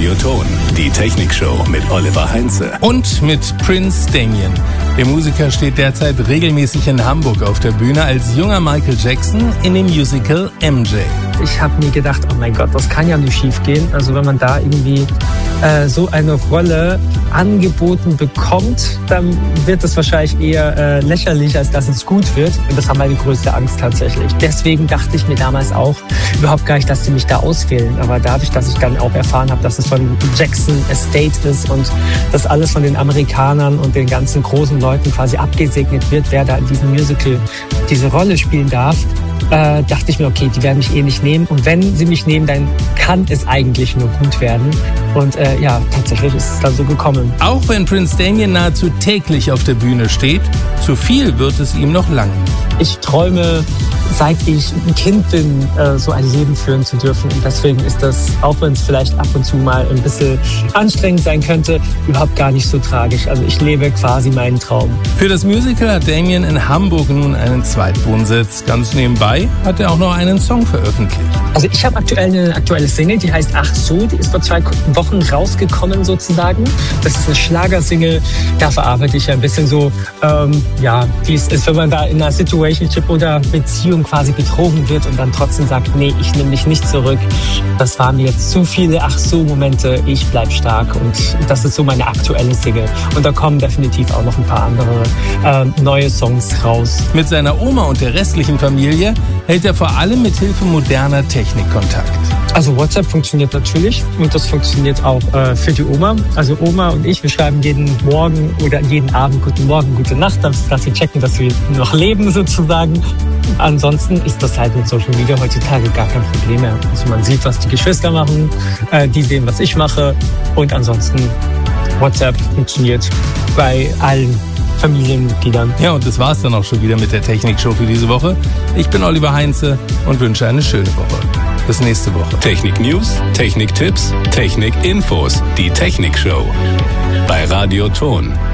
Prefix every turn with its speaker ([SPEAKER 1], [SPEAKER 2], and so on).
[SPEAKER 1] Radioton, die Technikshow mit Oliver Heinze.
[SPEAKER 2] Und mit Prince Damien. Der Musiker steht derzeit regelmäßig in Hamburg auf der Bühne als junger Michael Jackson in dem Musical MJ.
[SPEAKER 3] Ich habe mir gedacht, oh mein Gott, das kann ja nicht schief gehen. Also wenn man da irgendwie so eine Rolle angeboten bekommt, dann wird es wahrscheinlich eher lächerlich, als dass es gut wird. Und das war meine größte Angst tatsächlich. Deswegen dachte ich mir damals auch überhaupt gar nicht, dass sie mich da auswählen. Aber dadurch, dass ich dann auch erfahren habe, dass es von Jackson Estate ist und das alles von den Amerikanern und den ganzen großen Leuten quasi abgesegnet wird, wer da in diesem Musical diese Rolle spielen darf, dachte ich mir, okay, die werden mich eh nicht nehmen. Und wenn sie mich nehmen, dann kann es eigentlich nur gut werden. Und tatsächlich ist es dann so gekommen.
[SPEAKER 2] Auch wenn Prince Damien nahezu täglich auf der Bühne steht, zu viel wird es ihm noch lange.
[SPEAKER 3] Ich träume, seit ich ein Kind bin, so ein Leben führen zu dürfen. Und deswegen ist das, auch wenn es vielleicht ab und zu mal ein bisschen anstrengend sein könnte, überhaupt gar nicht so tragisch. Also ich lebe quasi meinen Traum.
[SPEAKER 2] Für das Musical hat Damien in Hamburg nun einen Zweitwohnsitz. Ganz nebenbei hat er auch noch einen Song veröffentlicht.
[SPEAKER 3] Also ich habe aktuell eine aktuelle Single, die heißt Ach so, die ist vor 2 Wochen rausgekommen sozusagen. Das ist eine Schlagersingle, da verarbeite ich ein bisschen so, wie es ist, wenn man da in einer Situationship oder Beziehung quasi betrogen wird und dann trotzdem sagt, nee, ich nehme mich nicht zurück. Das waren mir jetzt zu viele Ach so Momente, ich bleib stark, und das ist so meine aktuelle Single. Und da kommen definitiv auch noch ein paar andere neue Songs raus.
[SPEAKER 2] Mit seiner Oma und der restlichen Familie hält er vor allem mit Hilfe moderner Technik Kontakt.
[SPEAKER 3] Also WhatsApp funktioniert natürlich und das funktioniert auch für die Oma. Also Oma und ich, wir schreiben jeden Morgen oder jeden Abend Guten Morgen, Gute Nacht, dass wir checken, dass wir noch leben sozusagen. Ansonsten ist das halt mit Social Media heutzutage gar kein Problem mehr. Also man sieht, was die Geschwister machen, die sehen, was ich mache, und ansonsten WhatsApp funktioniert bei allen Familienmitgliedern.
[SPEAKER 2] Ja, und das war's dann auch schon wieder mit der Technikshow für diese Woche. Ich bin Oliver Heinze und wünsche eine schöne Woche. Bis nächste Woche.
[SPEAKER 1] Technik-News, Technik-Tipps, Technik-Infos, die Technikshow bei Radioton.